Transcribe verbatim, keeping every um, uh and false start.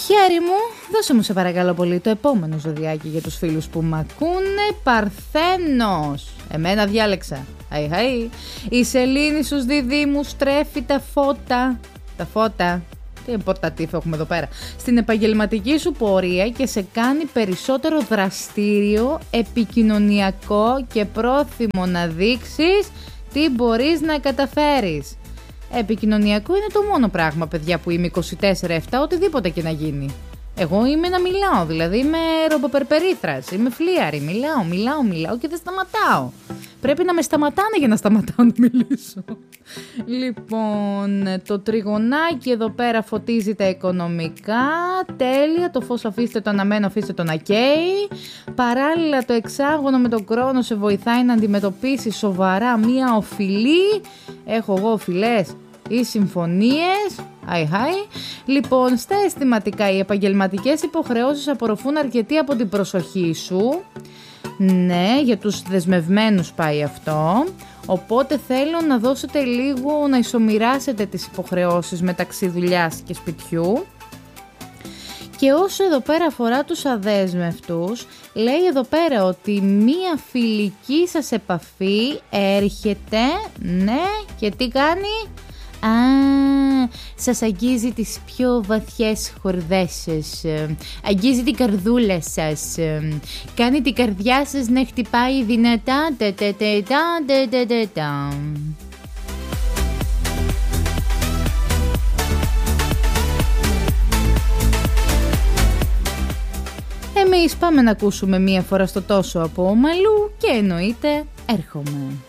Χέρι μου, δώσε μου σε παρακαλώ πολύ το επόμενο ζωδιάκι για τους φίλους που μ' ακούνε. Παρθένος. Εμένα διάλεξα. Αϊ, αϊ. Η σελήνη στους διδύμους τρέφει τα φώτα. Τα φώτα. Τι πορτατίφ έχουμε εδώ πέρα. Στην επαγγελματική σου πορεία και σε κάνει περισσότερο δραστήριο, επικοινωνιακό και πρόθυμο να δείξεις τι μπορείς να καταφέρεις. Επικοινωνιακό είναι το μόνο πράγμα, παιδιά, που είμαι είκοσι τέσσερα επτά, οτιδήποτε και να γίνει. Εγώ είμαι να μιλάω, δηλαδή είμαι ρομποπερπερίθρας, είμαι φλίαρη, μιλάω, μιλάω, μιλάω και δεν σταματάω. Πρέπει να με σταματάνε για να σταματάω να μιλήσω. Λοιπόν, το τριγωνάκι εδώ πέρα φωτίζει τα οικονομικά. Τέλεια, το φως αφήστε το αναμένο, αφήστε το να καίει. Παράλληλα το εξάγωνο με τον χρόνο σε βοηθάει να αντιμετωπίσει σοβαρά μία οφειλή. Έχω εγώ οφειλές ή συμφωνίες. Hi, hi. Λοιπόν, στα αισθηματικά, οι επαγγελματικές υποχρεώσεις απορροφούν αρκετή από την προσοχή σου. Ναι, για τους δεσμευμένους πάει αυτό. Οπότε θέλω να δώσετε λίγο, να ισομοιράσετε τις υποχρεώσεις μεταξύ δουλειάς και σπιτιού. Και όσο εδώ πέρα αφορά τους αδέσμευτους, λέει εδώ πέρα ότι μία φιλική σας επαφή έρχεται, ναι, και τι κάνει? Α, σας αγγίζει τις πιο βαθιές χορδές σας, αγγίζει την καρδούλα σας, κάνει την καρδιά σας να χτυπάει δυνατά. Τα, τα, τα, τα, τα, τα, τα. Εμείς πάμε να ακούσουμε μία φορά στο τόσο από ομαλού και εννοείται έρχομαι.